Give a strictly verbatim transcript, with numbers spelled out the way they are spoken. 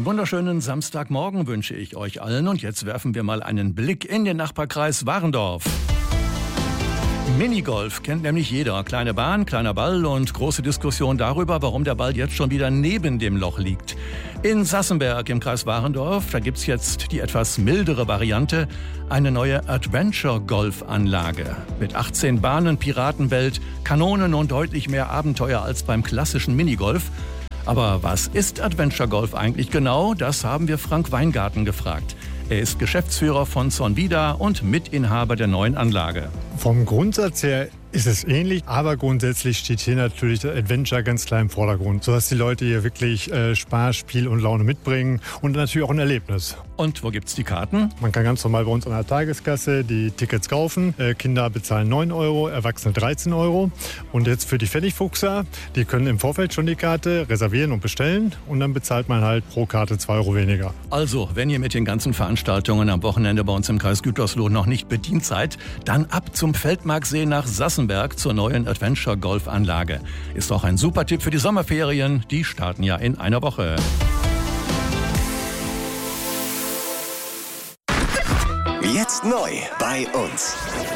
Einen wunderschönen Samstagmorgen wünsche ich euch allen und jetzt werfen wir mal einen Blick in den Nachbarkreis Warendorf. Minigolf kennt nämlich jeder. Kleine Bahn, kleiner Ball und große Diskussion darüber, warum der Ball jetzt schon wieder neben dem Loch liegt. In Sassenberg im Kreis Warendorf, da gibt's jetzt die etwas mildere Variante, eine neue Adventure-Golf-Anlage. Mit achtzehn Bahnen, Piratenwelt, Kanonen und deutlich mehr Abenteuer als beim klassischen Minigolf. Aber was ist Adventure Golf eigentlich genau? Das haben wir Frank Weingarten gefragt. Er ist Geschäftsführer von Sonvida und Mitinhaber der neuen Anlage. Vom Grundsatz her ist es ähnlich, aber grundsätzlich steht hier natürlich das Adventure ganz klar im Vordergrund, sodass die Leute hier wirklich äh, Spaß, Spiel und Laune mitbringen und natürlich auch ein Erlebnis. Und wo gibt's die Karten? Man kann ganz normal bei uns an der Tageskasse die Tickets kaufen. Äh, Kinder bezahlen neun Euro, Erwachsene dreizehn Euro. Und jetzt für die Fertigfuchser, die können im Vorfeld schon die Karte reservieren und bestellen und dann bezahlt man halt pro Karte zwei Euro weniger. Also, wenn ihr mit den ganzen Veranstaltungen am Wochenende bei uns im Kreis Gütersloh noch nicht bedient seid, dann ab zum Feldmarksee nach Sassenberg zur neuen Adventure Golf Anlage. Ist auch ein super Tipp für die Sommerferien. Die starten ja in einer Woche. Jetzt neu bei uns.